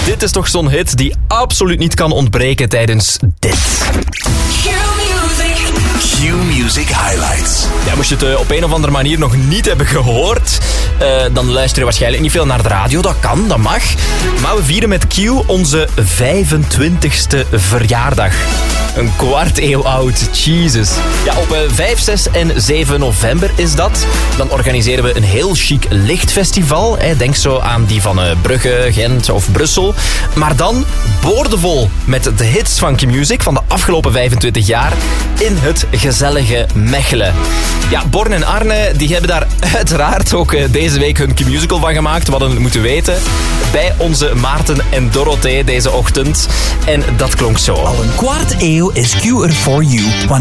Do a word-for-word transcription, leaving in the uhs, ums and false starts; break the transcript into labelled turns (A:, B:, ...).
A: Dit is toch zo'n hit die absoluut niet kan ontbreken tijdens dit.
B: Q-Music Highlights.
A: Ja, moest je het uh, op een of andere manier nog niet hebben gehoord, uh, dan luister je waarschijnlijk niet veel naar de radio. Dat kan, dat mag. Maar we vieren met Q onze vijfentwintigste verjaardag. Een kwart eeuw oud, Jesus. Ja, op uh, vijf, zes en zeven november is dat. Dan organiseren we een heel chic lichtfestival. Hè. Denk zo aan die van uh, Brugge, Gent of Brussel. Maar dan boordevol met de hits van Q-Music van de afgelopen vijfentwintig jaar in het gezellige Mechelen. Ja, Born en Arne die hebben daar uiteraard ook uh, deze week hun Q-musical van gemaakt. We hadden het moeten weten. Bij onze Maarten en Dorothee deze ochtend. En dat klonk zo.
C: Al een kwart eeuw is Q er voor you.